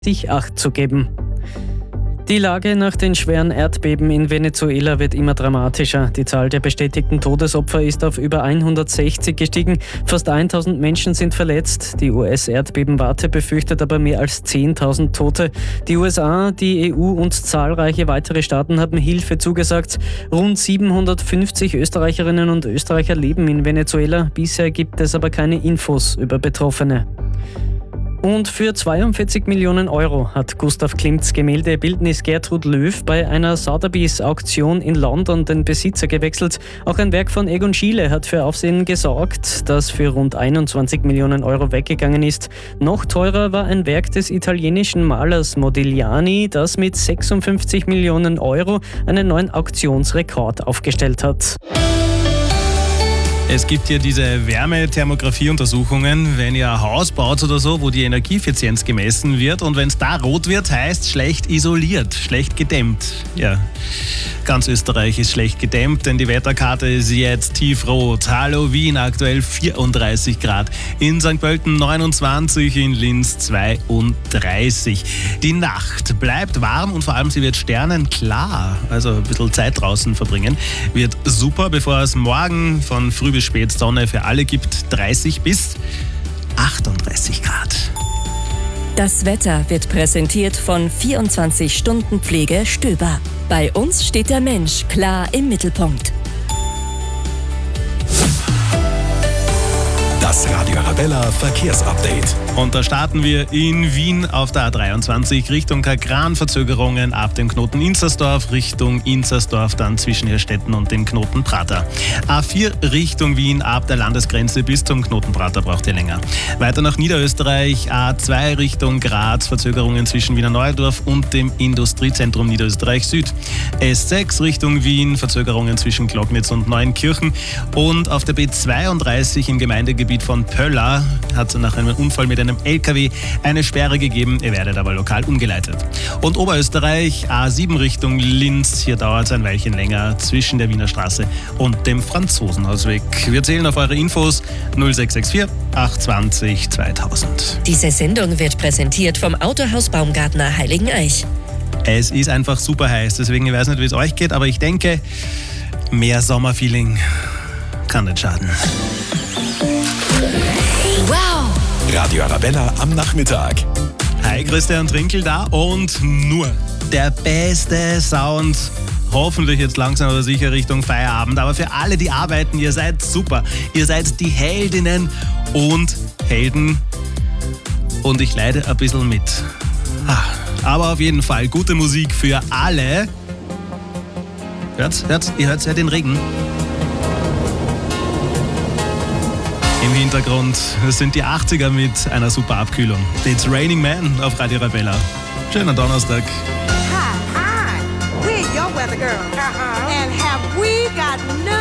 sich Acht zu geben. Die Lage nach den schweren Erdbeben in Venezuela wird immer dramatischer. Die Zahl der bestätigten Todesopfer ist auf über 160 gestiegen. Fast 1000 Menschen sind verletzt. Die US-Erdbebenwarte befürchtet aber mehr als 10.000 Tote. Die USA, die EU und zahlreiche weitere Staaten haben Hilfe zugesagt. Rund 750 Österreicherinnen und Österreicher leben in Venezuela. Bisher gibt es aber keine Infos über Betroffene. Und für 42 Millionen Euro hat Gustav Klimts Gemäldebildnis Gertrud Löw bei einer Sotheby's-Auktion in London den Besitzer gewechselt. Auch ein Werk von Egon Schiele hat für Aufsehen gesorgt, das für rund 21 Millionen Euro weggegangen ist. Noch teurer war ein Werk des italienischen Malers Modigliani, das mit 56 Millionen Euro einen neuen Auktionsrekord aufgestellt hat. Es gibt ja diese Wärmethermografie-Untersuchungen, wenn ihr ein Haus baut oder so, wo die Energieeffizienz gemessen wird, und wenn es da rot wird, heißt schlecht isoliert, schlecht gedämmt. Ja, ganz Österreich ist schlecht gedämmt, denn die Wetterkarte ist jetzt tiefrot. Hallo Wien, aktuell 34 Grad, in St. Pölten 29, in Linz 32. Die Nacht bleibt warm und vor allem sie wird sternenklar, also ein bisschen Zeit draußen verbringen. Wird super, bevor es morgen von früh bis spät Sonne für alle gibt, 30 bis 38 Grad. Das Wetter wird präsentiert von 24 Stunden Pflege Stöber. Bei uns steht der Mensch klar im Mittelpunkt. Das Radio Arabella Verkehrsupdate. Und da starten wir in Wien auf der A23 Richtung Kagran. Verzögerungen ab dem Knoten Inzersdorf Richtung Inzersdorf, dann zwischen Herstetten und dem Knoten Prater. A4 Richtung Wien ab der Landesgrenze bis zum Knoten Prater braucht ihr länger. Weiter nach Niederösterreich, A2 Richtung Graz, Verzögerungen zwischen Wiener Neudorf und dem Industriezentrum Niederösterreich Süd. S6 Richtung Wien, Verzögerungen zwischen Glocknitz und Neunkirchen. Und auf der B32 im Gemeindegebiet von Pölla hat es nach einem Unfall mit einem LKW eine Sperre gegeben. Ihr werdet aber lokal umgeleitet. Und Oberösterreich, A7 Richtung Linz. Hier dauert es ein Weilchen länger zwischen der Wiener Straße und dem Franzosenhausweg. Wir zählen auf eure Infos 0664 820 2000. Diese Sendung wird präsentiert vom Autohaus Baumgartner Heiligeneich. Es ist einfach super heiß, deswegen ich weiß nicht, wie es euch geht, aber ich denke, mehr Sommerfeeling kann nicht schaden. Wow! Radio Arabella am Nachmittag. Hi, Christian Trinkel da und nur der beste Sound. Hoffentlich jetzt langsam aber sicher Richtung Feierabend. Aber für alle, die arbeiten, ihr seid super. Ihr seid die Heldinnen und Helden. Und ich leide ein bisschen mit. Aber auf jeden Fall gute Musik für alle. Hört's? Ihr hört ja den Regen. Im Hintergrund sind die 80er mit einer super Abkühlung. It's Raining Man auf Radio Arabella. Schönen Donnerstag. Hi, we're your weather girl. And have we got news?